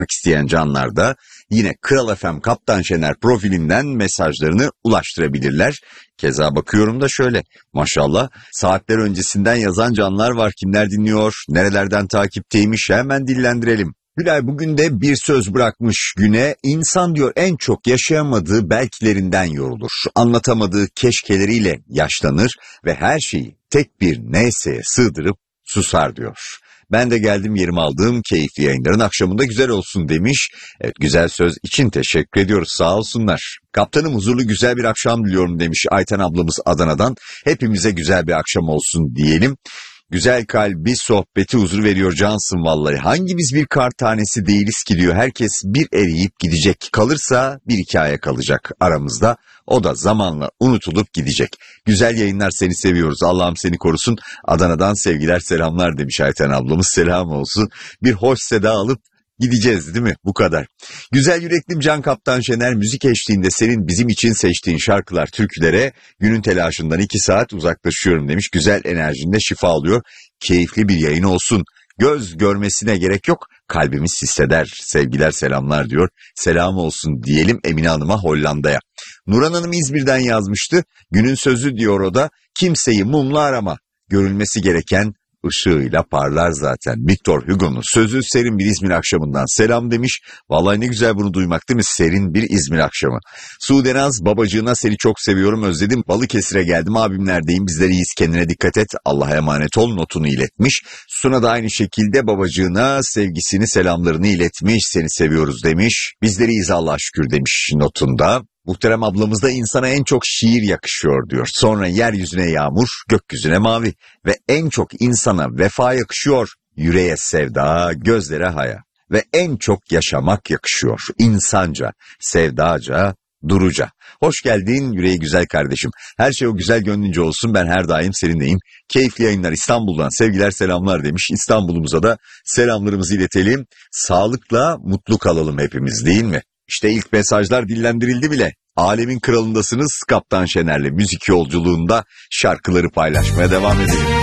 isteyen canlar da yine Kral FM Kaptan Şener profilinden mesajlarını ulaştırabilirler. Keza bakıyorum da şöyle, maşallah saatler öncesinden yazan canlar var. Kimler dinliyor, nerelerden takipteymiş, hemen dillendirelim. Gülay bugün de bir söz bırakmış güne. İnsan diyor en çok yaşayamadığı belkilerinden yorulur. Anlatamadığı keşkeleriyle yaşlanır ve her şeyi tek bir neyseye sığdırıp susar diyor. Ben de geldim yerimi aldığım keyifli yayınların akşamında güzel olsun demiş. Evet, güzel söz için teşekkür ediyoruz, sağ olsunlar. Kaptanım huzurlu güzel bir akşam diliyorum demiş Ayten ablamız Adana'dan. Hepimize güzel bir akşam olsun diyelim. Güzel kalbi sohbeti huzur veriyor cansın vallahi. Hangimiz bir kar tanesi değiliz ki diyor. Herkes bir eriyip gidecek. Kalırsa bir hikaye kalacak aramızda. O da zamanla unutulup gidecek. Güzel yayınlar, seni seviyoruz. Allah'ım seni korusun. Adana'dan sevgiler selamlar demiş Ayten ablamız. Selam olsun. Bir hoş seda alıp gideceğiz değil mi? Bu kadar. Güzel yüreklim Can Kaptan Şener, müzik eşliğinde senin bizim için seçtiğin şarkılar, türkülere günün telaşından 2 saat uzaklaşıyorum demiş. Güzel enerjinde şifa alıyor. Keyifli bir yayın olsun. Göz görmesine gerek yok, kalbimiz hisseder. Sevgiler selamlar diyor. Selam olsun diyelim Emine Hanım'a Hollanda'ya. Nurhan Hanım İzmir'den yazmıştı. Günün sözü diyor o da, kimseyi mumla arama. Görülmesi gereken ışığıyla parlar zaten. Victor Hugo'nun sözü, serin bir İzmir akşamından selam demiş. Vallahi ne güzel bunu duymak değil mi? Serin bir İzmir akşamı. Sudenaz babacığına seni çok seviyorum, özledim. Balıkesir'e geldim, abimlerdeyim, bizler iyiyiz, kendine dikkat et, Allah'a emanet ol notunu iletmiş. Suna da aynı şekilde babacığına sevgisini, selamlarını iletmiş. Seni seviyoruz demiş. Bizler iyiyiz Allah'a şükür demiş notunda. Muhterem ablamız da insana en çok şiir yakışıyor diyor. Sonra yeryüzüne yağmur, gökyüzüne mavi. Ve en çok insana vefa yakışıyor. Yüreğe sevda, gözlere haya. Ve en çok yaşamak yakışıyor. İnsanca, sevdaca, duruca. Hoş geldin yüreği güzel kardeşim. Her şey o güzel gönlünce olsun, ben her daim seninleyim. Keyifli yayınlar İstanbul'dan sevgiler selamlar demiş. İstanbul'umuza da selamlarımızı iletelim. Sağlıkla mutlu kalalım hepimiz değil mi? İşte ilk mesajlar dillendirildi bile. Alemin kralındasınız, Kaptan Şener'le müzik yolculuğunda şarkıları paylaşmaya devam edelim.